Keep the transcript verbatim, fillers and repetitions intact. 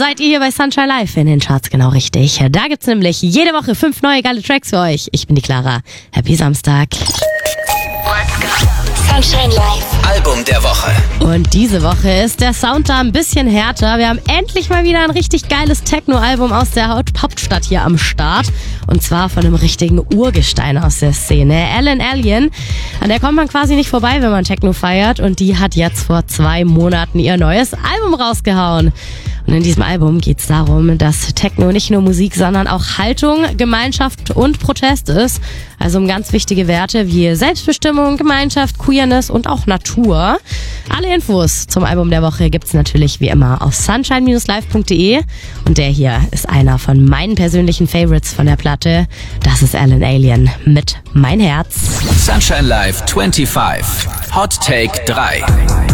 seid ihr hier bei Sunshine Live in den Charts genau richtig. Da gibt's nämlich jede Woche fünf neue geile Tracks für euch. Ich bin die Clara. Happy Samstag. Let's go. Sunshine Live. Album der Woche. Und diese Woche ist der Sound da ein bisschen härter. Wir haben endlich mal wieder ein richtig geiles Techno-Album aus der Hauptstadt hier am Start. Und zwar von einem richtigen Urgestein aus der Szene. Ellen Allien. An der kommt man quasi nicht vorbei, wenn man Techno feiert. Und die hat jetzt vor zwei Monaten ihr neues Album rausgehauen. Und in diesem Album geht es darum, dass Techno nicht nur Musik, sondern auch Haltung, Gemeinschaft und Protest ist. Also um ganz wichtige Werte wie Selbstbestimmung, Gemeinschaft, Queerness und auch Natur. Alle Infos zum Album der Woche gibt's natürlich wie immer auf sunshine Bindestrich live Punkt de. Und der hier ist einer von meinen persönlichen Favorites von der Platte. Das ist Ellen Allien mit Mein Herz. Sunshine Live fünfundzwanzig. Hot Take drei.